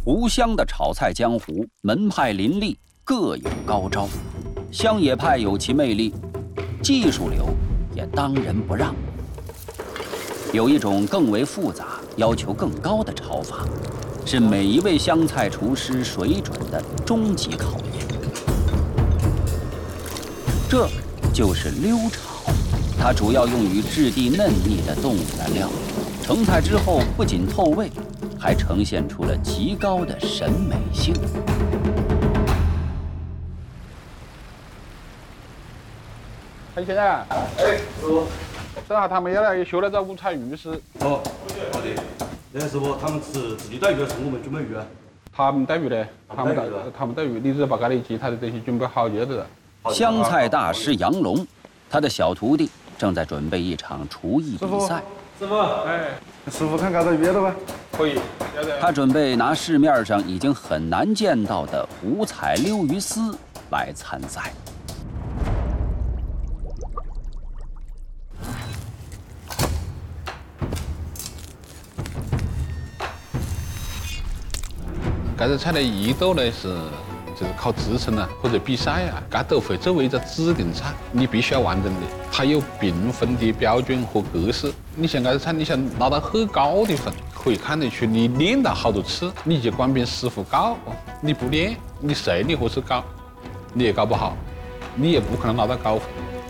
湖湘的炒菜江湖，门派林立，各有高招。湘野派有其魅力，技术流也当仁不让。有一种更为复杂、要求更高的炒法，是每一位湘菜厨师水准的终极考验。这就是溜炒，它主要用于质地嫩腻的动物原料。成菜之后不仅透味，还呈现出了极高的审美性。 哎，先生， 哎，师傅， 正好他们要来修那个五彩鱼丝。 哦，好的。那师傅，他们是自己带鱼还是我们准备鱼啊？ 他们带鱼的，他们带鱼，你只把家里其他的东西准备好就得了。 湘菜大师杨龙，他的小徒弟正在准备一场厨艺比赛。 师傅，哎，师傅看搞到鱼了吧？ 可以。 他准备拿市面上已经很难见到的五彩溜鱼丝来参赛。 这个菜的一道呢就是考职称啊，或者比赛啊，这都会作为一个指定菜，你必须要完成的。它有评分的标准和格式。你像这个菜，你想拿到很高的分，可以看得出你练了好多次，你就光凭师傅教，你不练，你谁你何时搞，你也搞不好，你也不可能拿到高分。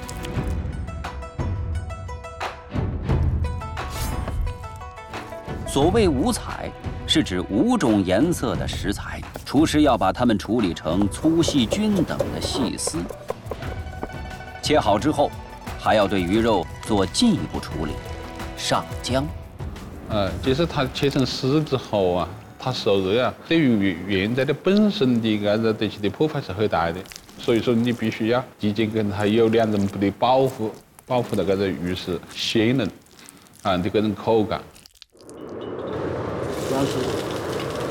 所谓五彩，是指5种颜色的食材，厨师要把它们处理成粗细均等的细丝。切好之后，还要对鱼肉做进一步处理，上浆。 就是它切成丝之后啊，它受热啊，对于原材料本身的这个东西的破坏是很大的。所以说你必须要提前跟它有2层的保护了这个鱼是鲜嫩啊的这种口感。 杨师傅，